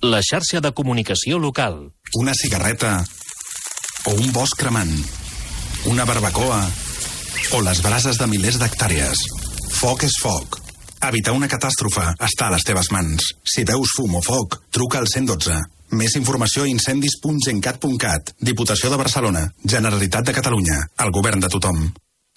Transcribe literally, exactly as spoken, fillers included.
la xarxa de comunicació local. Una cigarreta o un bosc cremant. Una barbacoa o les brases de milers d'hectàrees. Foc és foc. Evitar una catàstrofe està a les teves mans. Si veus fum o foc, truca al cent i dotze. Més informació a incendis punt gencat punt cat. Diputació de Barcelona. Generalitat de Catalunya. El govern de tothom.